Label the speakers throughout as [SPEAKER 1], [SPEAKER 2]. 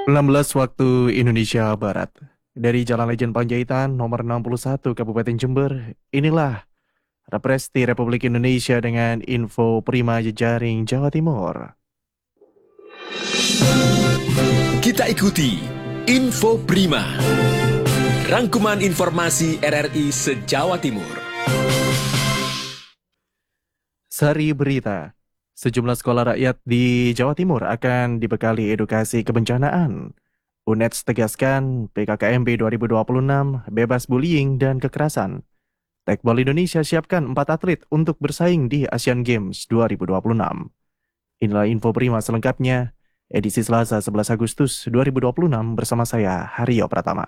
[SPEAKER 1] 16 waktu Indonesia Barat. Dari Jalan Lejen Panjaitan, nomor 61, Kabupaten Jember, inilah Represti Republik Indonesia dengan info Prima Jejaring Jawa Timur.
[SPEAKER 2] Kita ikuti Info Prima, rangkuman informasi RRI se-Jawa Timur.
[SPEAKER 1] Sari berita, sejumlah sekolah rakyat di Jawa Timur akan dibekali edukasi kebencanaan. UNED tegaskan PKKMB 2026 bebas bullying dan kekerasan. Tekbol Indonesia siapkan 4 atlet untuk bersaing di Asian Games 2026. Inilah info Prima selengkapnya, edisi Selasa 11 Agustus 2026 bersama saya, Haryo Pratama.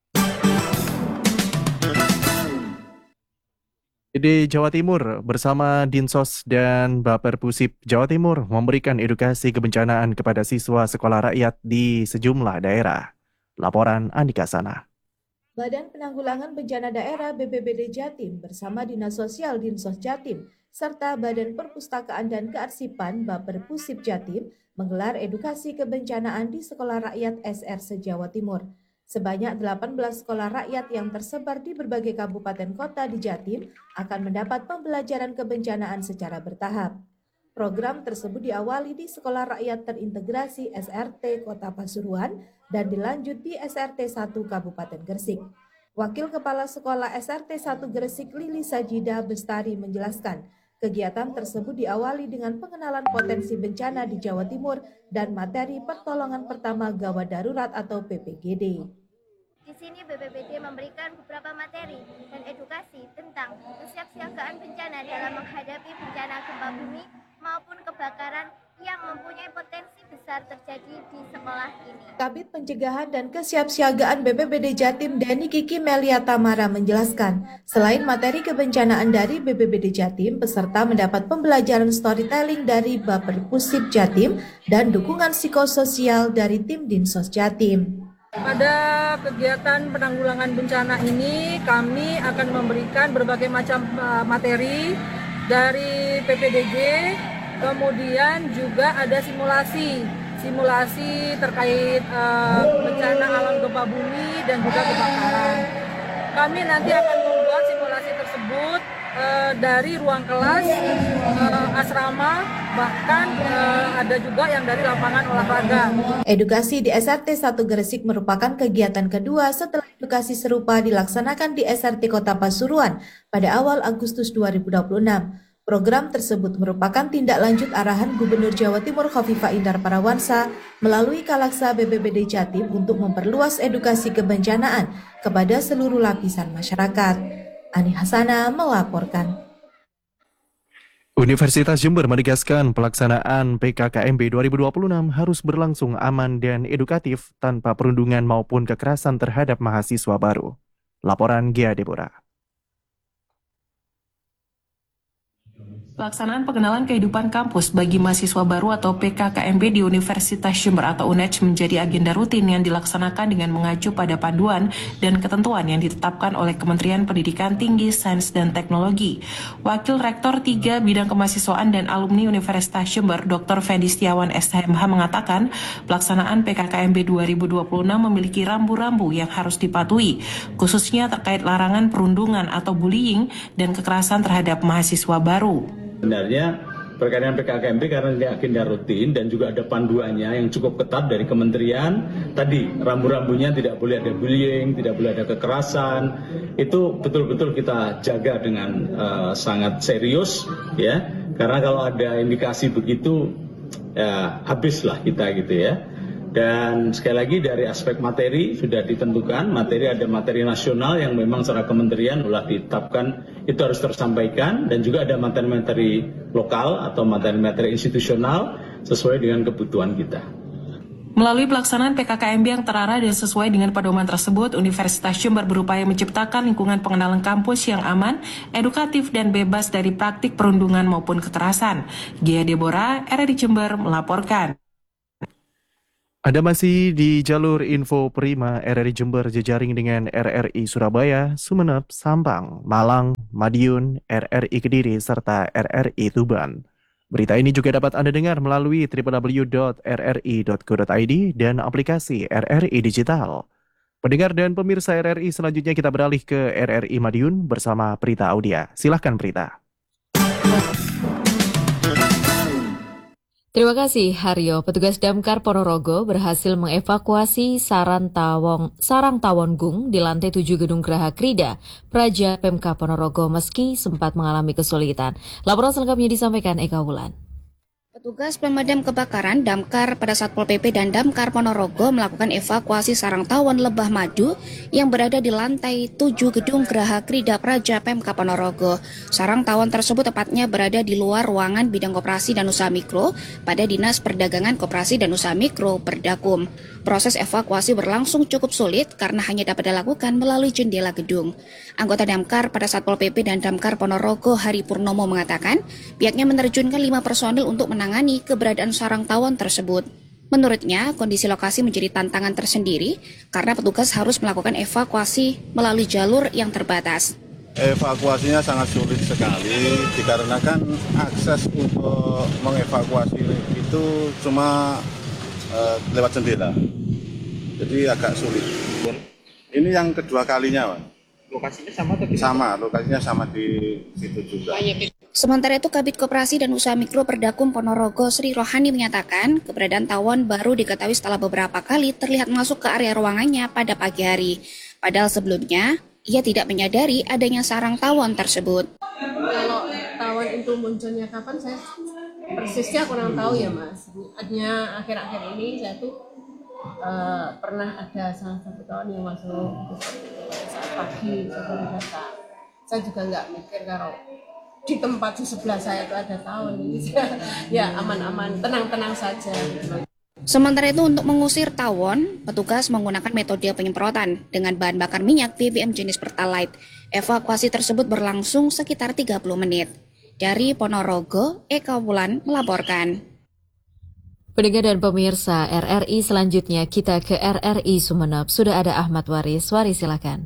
[SPEAKER 1] Di Jawa Timur bersama Dinsos dan Baperpusip Jawa Timur memberikan edukasi kebencanaan kepada siswa sekolah rakyat di sejumlah daerah. Laporan Andika Sana.
[SPEAKER 3] Badan Penanggulangan Bencana Daerah BPBD Jatim bersama Dinas Sosial Dinsos Jatim serta Badan Perpustakaan dan Kearsipan Baperpusip Jatim menggelar edukasi kebencanaan di sekolah rakyat SR se-Jawa Timur. Sebanyak 18 sekolah rakyat yang tersebar di berbagai kabupaten kota di Jatim akan mendapat pembelajaran kebencanaan secara bertahap. Program tersebut diawali di Sekolah Rakyat Terintegrasi SRT Kota Pasuruan dan dilanjut di SRT 1 Kabupaten Gresik. Wakil Kepala Sekolah SRT 1 Gresik Lili Sajida Bestari menjelaskan, kegiatan tersebut diawali dengan pengenalan potensi bencana di Jawa Timur dan materi pertolongan pertama gawat darurat atau PPGD.
[SPEAKER 4] Di sini BPBD memberikan beberapa materi dan edukasi tentang kesiapsiagaan bencana dalam menghadapi bencana gempa bumi maupun kebakaran yang mempunyai potensi besar terjadi di sekolah ini.
[SPEAKER 3] Kabid Pencegahan dan Kesiapsiagaan BPBD Jatim Deni Kiki Melia Tamara menjelaskan, selain materi kebencanaan dari BPBD Jatim, peserta mendapat pembelajaran storytelling dari Baperpusip Jatim dan dukungan psikososial dari tim Dinsos Jatim.
[SPEAKER 5] Pada kegiatan penanggulangan bencana ini, kami akan memberikan berbagai macam materi dari PPDG, kemudian juga ada simulasi terkait bencana alam gempa bumi dan juga kebakaran. Kami nanti akan membuat simulasi tersebut dari ruang kelas, asrama, bahkan ada juga yang dari lapangan olahraga.
[SPEAKER 3] Edukasi di SRT 1 Gresik merupakan kegiatan kedua setelah edukasi serupa dilaksanakan di SRT Kota Pasuruan pada awal Agustus 2026. Program tersebut merupakan tindak lanjut arahan Gubernur Jawa Timur Khofifah Indar Parawansa melalui Kalaksa BPBD Jatim untuk memperluas edukasi kebencanaan kepada seluruh lapisan masyarakat. Ani Hasana melaporkan.
[SPEAKER 1] Universitas Jember menegaskan pelaksanaan PKKMB 2026 harus berlangsung aman dan edukatif tanpa perundungan maupun kekerasan terhadap mahasiswa baru. Laporan Gia Deborah.
[SPEAKER 6] Pelaksanaan pengenalan kehidupan kampus bagi mahasiswa baru atau PKKMB di Universitas Jember atau UNED menjadi agenda rutin yang dilaksanakan dengan mengacu pada panduan dan ketentuan yang ditetapkan oleh Kementerian Pendidikan Tinggi, Sains, dan Teknologi. Wakil Rektor 3 Bidang Kemahasiswaan dan Alumni Universitas Jember, Dr. Fendi Setiawan STMH mengatakan, pelaksanaan PKKMB 2026 memiliki rambu-rambu yang harus dipatuhi, khususnya terkait larangan perundungan atau bullying dan kekerasan terhadap mahasiswa baru.
[SPEAKER 7] Sebenarnya berkaitan PKKMB karena ini agenda rutin dan juga ada panduannya yang cukup ketat dari kementerian. Tadi rambu-rambunya tidak boleh ada bullying, tidak boleh ada kekerasan. Itu betul-betul kita jaga dengan sangat serius, ya. Karena kalau ada indikasi begitu, ya habislah kita gitu ya. Dan sekali lagi dari aspek materi sudah ditentukan, ada materi nasional yang memang secara kementerian telah ditetapkan itu harus tersampaikan, dan juga ada materi-materi lokal atau materi-materi institusional sesuai dengan kebutuhan kita.
[SPEAKER 6] Melalui pelaksanaan PKKMB yang terarah dan sesuai dengan pedoman tersebut, Universitas Jember berupaya menciptakan lingkungan pengenalan kampus yang aman, edukatif, dan bebas dari praktik perundungan maupun kekerasan. Gia Deborah, RRI Jember melaporkan.
[SPEAKER 1] Anda masih di jalur info Prima RRI Jember jejaring dengan RRI Surabaya, Sumeneb, Sampang, Malang, Madiun, RRI Kediri, serta RRI Tuban. Berita ini juga dapat Anda dengar melalui www.rri.co.id dan aplikasi RRI Digital. Pendengar dan pemirsa RRI, selanjutnya kita beralih ke RRI Madiun bersama Prita Audia. Silahkan Prita.
[SPEAKER 8] Terima kasih Haryo. Petugas Damkar Ponorogo berhasil mengevakuasi sarang tawon gung di lantai 7 Gedung Geraha Krida, Praja Pemka Ponorogo meski sempat mengalami kesulitan. Laporan selengkapnya disampaikan Eka Wulan.
[SPEAKER 9] Petugas pemadam kebakaran Damkar pada Satpol PP dan Damkar Ponorogo melakukan evakuasi sarang tawon lebah madu yang berada di lantai 7 Gedung Geraha Krida Praja Pemka Ponorogo. Sarang tawon tersebut tepatnya berada di luar ruangan bidang koperasi dan usaha mikro pada Dinas Perdagangan Koperasi dan Usaha Mikro Perdakum. Proses evakuasi berlangsung cukup sulit karena hanya dapat dilakukan melalui jendela gedung. Anggota Damkar pada Satpol PP dan Damkar Ponorogo Hari Purnomo mengatakan pihaknya menerjunkan 5 personil untuk menangani keberadaan sarang tawon tersebut. Menurutnya, kondisi lokasi menjadi tantangan tersendiri karena petugas harus melakukan evakuasi melalui jalur yang terbatas.
[SPEAKER 10] Evakuasinya sangat sulit sekali dikarenakan akses untuk mengevakuasi itu cuma lewat jendela, jadi agak sulit. Ini yang kedua kalinya, Pak.
[SPEAKER 11] Lokasinya sama atau gimana?
[SPEAKER 10] Sama, lokasinya sama di situ juga.
[SPEAKER 9] Sementara itu, Kabid Koperasi dan Usaha Mikro Perdakum Ponorogo Sri Rohani menyatakan keberadaan tawon baru diketahui setelah beberapa kali terlihat masuk ke area ruangannya pada pagi hari. Padahal sebelumnya, ia tidak menyadari adanya sarang tawon tersebut.
[SPEAKER 12] Kalau tawon itu munculnya kapan saya persisnya kurang tahu ya Mas. Hanya akhir-akhir ini saya tuh pernah ada salah satu tawon yang masuk saat pagi sebelum datang. Saya juga nggak mikir kalau di tempat di sebelah saya itu ada tawon. Ya aman-aman, tenang-tenang saja.
[SPEAKER 9] Sementara itu untuk mengusir tawon, petugas menggunakan metode penyemprotan dengan bahan bakar minyak BBM jenis Pertalite. Evakuasi tersebut berlangsung sekitar 30 menit. Dari Ponorogo, Eka Wulan melaporkan.
[SPEAKER 8] Pendengar dan pemirsa RRI, selanjutnya kita ke RRI Sumeneb. Sudah ada Ahmad Waris. Waris, silakan.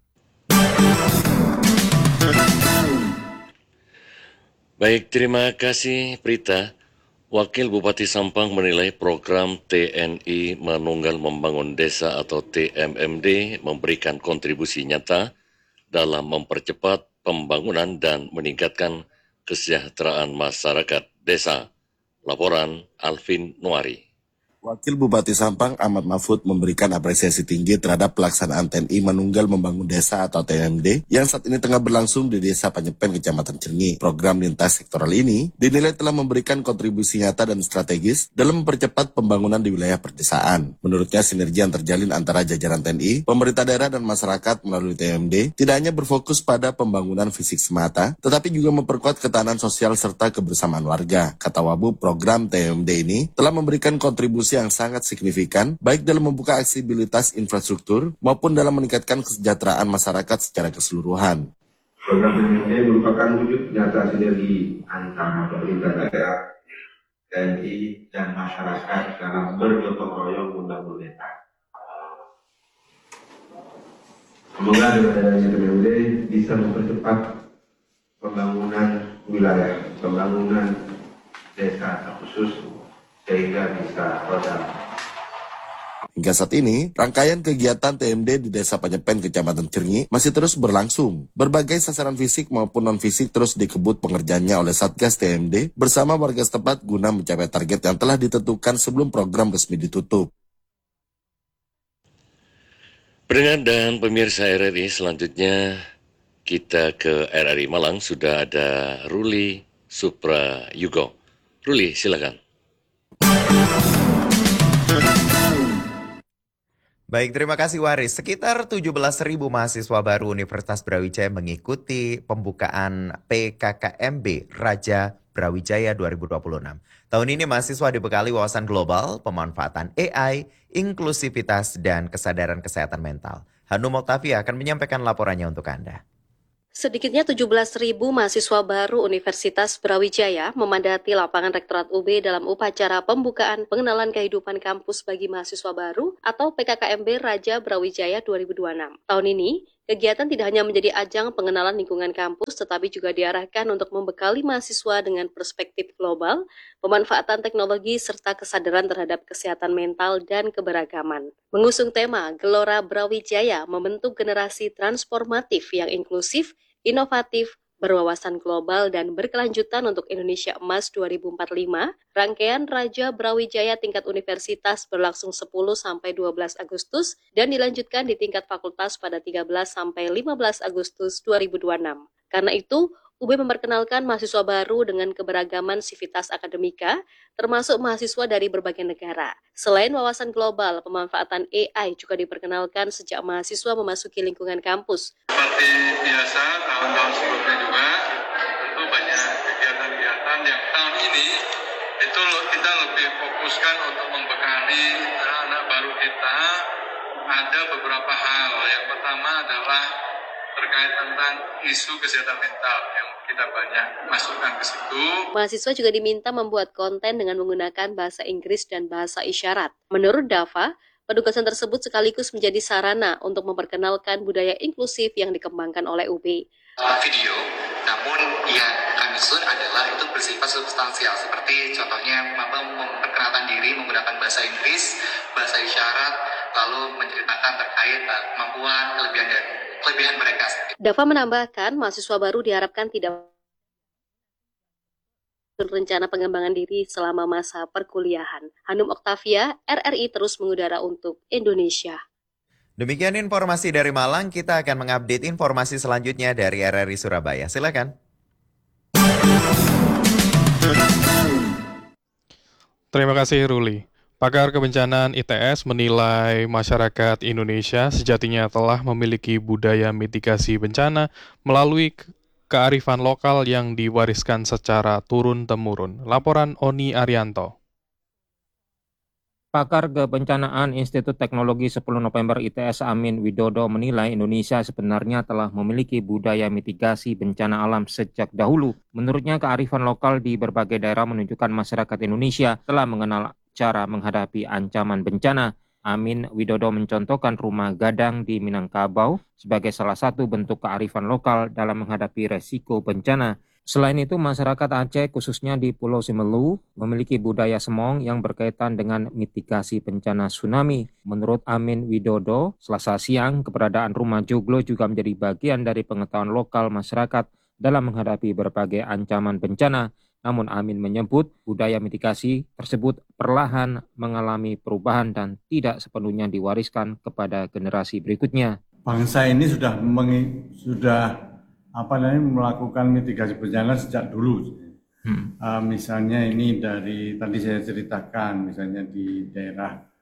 [SPEAKER 13] Baik, terima kasih Prita. Wakil Bupati Sampang menilai program TNI Manunggal Membangun Desa atau TMMD memberikan kontribusi nyata dalam mempercepat pembangunan dan meningkatkan kesejahteraan masyarakat desa. Laporan Alvin Nuari.
[SPEAKER 10] Wakil Bupati Sampang Ahmad Mahfud memberikan apresiasi tinggi terhadap pelaksanaan TNI Manunggal Membangun Desa atau TMD yang saat ini tengah berlangsung di Desa Panyepen, Kecamatan Cerngi. Program lintas sektoral ini dinilai telah memberikan kontribusi nyata dan strategis dalam mempercepat pembangunan di wilayah perdesaan. Menurutnya, sinergi yang terjalin antara jajaran TNI, pemerintah daerah dan masyarakat melalui TMD tidak hanya berfokus pada pembangunan fisik semata, tetapi juga memperkuat ketahanan sosial serta kebersamaan warga. Kata Wabu, program TMD ini telah memberikan kontribusi yang sangat signifikan, baik dalam membuka aksesibilitas infrastruktur maupun dalam meningkatkan kesejahteraan masyarakat secara keseluruhan.
[SPEAKER 14] Program TNI merupakan wujud nyata sinergi antara pemerintah daerah, TNI, dan masyarakat dalam bergotong royong membangun desa. Semoga dengan adanya TNI bisa mempercepat pembangunan wilayah, pembangunan desa terkhusus, sehingga bisa roda.
[SPEAKER 10] Hingga saat ini, rangkaian kegiatan TMD di Desa Panyepen, Kecamatan Cerngi masih terus berlangsung. Berbagai sasaran fisik maupun non-fisik terus dikebut pengerjaannya oleh Satgas TMD bersama warga setempat guna mencapai target yang telah ditentukan sebelum program resmi ditutup.
[SPEAKER 13] Pendengar dan pemirsa RRI, selanjutnya kita ke RRI Malang. Sudah ada Ruli Suprayugo. Ruli, silakan.
[SPEAKER 15] Baik, terima kasih Waris. Sekitar 17.000 mahasiswa baru Universitas Brawijaya mengikuti pembukaan PKKMB Raja Brawijaya 2026. Tahun ini mahasiswa dibekali wawasan global, pemanfaatan AI, inklusivitas, dan kesadaran kesehatan mental. Hanum Oktavia akan menyampaikan laporannya untuk Anda.
[SPEAKER 16] Sedikitnya 17.000 mahasiswa baru Universitas Brawijaya memadati lapangan Rektorat UB dalam upacara pembukaan pengenalan kehidupan kampus bagi mahasiswa baru atau PKKMB Raja Brawijaya 2026. Tahun ini Kegiatan tidak hanya menjadi ajang pengenalan lingkungan kampus, tetapi juga diarahkan untuk membekali mahasiswa dengan perspektif global, pemanfaatan teknologi, serta kesadaran terhadap kesehatan mental dan keberagaman. Mengusung tema Gelora Brawijaya membentuk generasi transformatif yang inklusif, inovatif, berwawasan global dan berkelanjutan untuk Indonesia Emas 2045, rangkaian Raja Brawijaya tingkat universitas berlangsung 10-12 Agustus dan dilanjutkan di tingkat fakultas pada 13-15 Agustus 2026. Karena itu, UB memperkenalkan mahasiswa baru dengan keberagaman sivitas akademika, termasuk mahasiswa dari berbagai negara. Selain wawasan global, pemanfaatan AI juga diperkenalkan sejak mahasiswa memasuki lingkungan kampus.
[SPEAKER 11] Seperti biasa, tahun-tahun sebelumnya juga, tentu banyak kegiatan-kegiatan yang tahun ini itu kita lebih fokuskan untuk membekali anak-anak baru kita. Ada beberapa hal. Yang pertama adalah terkait tentang isu kesehatan mental yang kita banyak masukkan ke situ.
[SPEAKER 16] Mahasiswa juga diminta membuat konten dengan menggunakan bahasa Inggris dan bahasa isyarat. Menurut Dava, penugasan tersebut sekaligus menjadi sarana untuk memperkenalkan budaya inklusif yang dikembangkan oleh UB.
[SPEAKER 17] Video, namun yang kami susun adalah itu bersifat substansial, seperti contohnya memperkenalkan diri menggunakan bahasa Inggris, bahasa isyarat, lalu menceritakan terkait kemampuan, kelebihan mereka.
[SPEAKER 16] Dava menambahkan, mahasiswa baru diharapkan tidak rencana pengembangan diri selama masa perkuliahan. Hanum Oktavia, RRI terus mengudara untuk Indonesia.
[SPEAKER 15] Demikian informasi dari Malang, kita akan mengupdate informasi selanjutnya dari RRI Surabaya. Silakan.
[SPEAKER 18] Terima kasih Ruli. Pakar kebencanaan ITS menilai masyarakat Indonesia sejatinya telah memiliki budaya mitigasi bencana melalui kearifan lokal yang diwariskan secara turun-temurun. Laporan Oni Arianto.
[SPEAKER 19] Pakar Kebencanaan Institut Teknologi 10 November ITS Amin Widodo menilai Indonesia sebenarnya telah memiliki budaya mitigasi bencana alam sejak dahulu. Menurutnya, kearifan lokal di berbagai daerah menunjukkan masyarakat Indonesia telah mengenal cara menghadapi ancaman bencana. Amin Widodo mencontohkan rumah gadang di Minangkabau sebagai salah satu bentuk kearifan lokal dalam menghadapi resiko bencana. Selain itu, masyarakat Aceh khususnya di Pulau Simelu memiliki budaya semong yang berkaitan dengan mitigasi bencana tsunami. Menurut Amin Widodo, Selasa siang keberadaan rumah joglo juga menjadi bagian dari pengetahuan lokal masyarakat dalam menghadapi berbagai ancaman bencana. Namun Amin menyebut budaya mitigasi tersebut perlahan mengalami perubahan dan tidak sepenuhnya diwariskan kepada generasi berikutnya.
[SPEAKER 20] Bangsa ini sudah melakukan mitigasi bencana sejak dulu. Misalnya ini dari tadi saya ceritakan, misalnya di daerah